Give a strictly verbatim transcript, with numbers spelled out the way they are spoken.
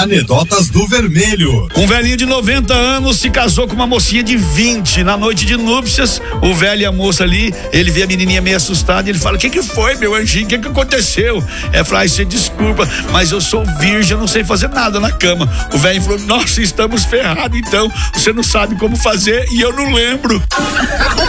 Anedotas do Vermelho. Um velhinho de noventa anos se casou com uma mocinha de vinte. Na noite de núpcias, o velho e a moça ali, ele vê a menininha meio assustada e ele fala: o que que foi, meu anjinho? O que que aconteceu? É, fala: ai, você desculpa, mas eu sou virgem, eu não sei fazer nada na cama. O velho falou: nossa, estamos ferrados então, você não sabe como fazer e eu não lembro.